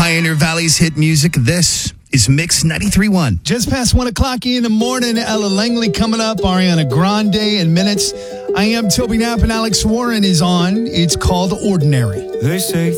Pioneer Valley's hit music. This is Mix 93.1. Just past 1 o'clock in the morning. Ella Langley coming up. Ariana Grande in minutes. I am Toby Knapp and Alex Warren is on. It's called Ordinary. They say